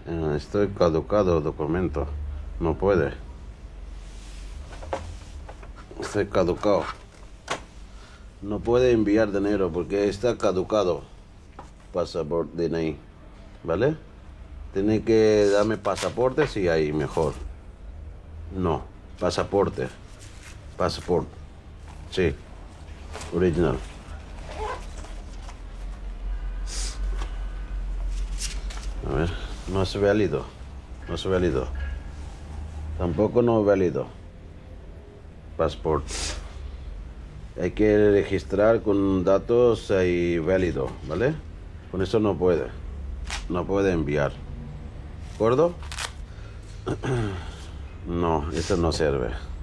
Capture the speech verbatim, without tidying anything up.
Eh, Estoy caducado documento. No puede. Estoy caducado. No puede enviar dinero porque está caducado. Pasaporte, D N I. ¿Vale? Tiene que darme pasaporte si hay mejor. No. Pasaporte. Pasaporte. Sí. Original. A ver. No es válido. No es válido. Tampoco no es válido. Pasaporte. Hay que registrar con datos ahí válido, ¿vale? Con eso no puede. No puede enviar. ¿De acuerdo? No, eso no sirve.